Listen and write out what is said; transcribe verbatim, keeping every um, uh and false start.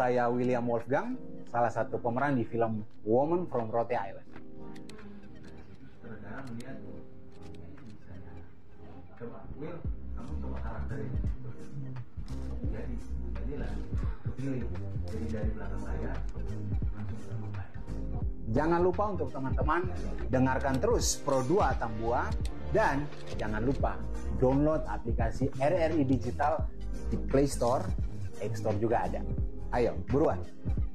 saya William Wolfgang, salah satu pemeran di film Woman from Rote Island. Saudara melihat, coba Will, kamu coba karakterin. Jadi, jadilah kepilih. Jadi dari belakang layar langsung ke belakang layar. Jangan lupa untuk teman-teman dengarkan terus Pro dua Tambua dan jangan lupa download aplikasi R R I Digital di Play Store, App Store juga ada. Ayo, buruan!